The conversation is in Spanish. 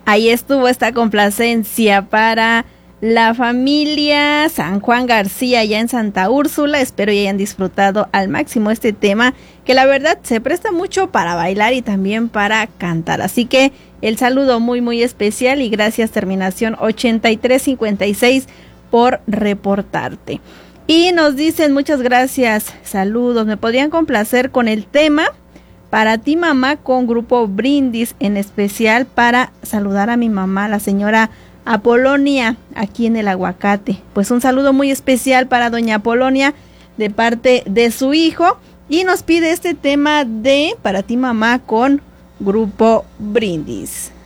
Ahí estuvo esta complacencia para la familia San Juan García allá en Santa Úrsula. Espero y hayan disfrutado al máximo este tema, que la verdad se presta mucho para bailar y también para cantar. Así que el saludo muy muy especial y gracias terminación 8356 por reportarte. Y nos dicen muchas gracias, saludos, me podrían complacer con el tema Para ti mamá con Grupo Brindis, en especial para saludar a mi mamá, la señora Apolonia, aquí en el Aguacate. Pues un saludo muy especial para doña Apolonia de parte de su hijo y nos pide este tema de Para ti mamá con Grupo Brindis.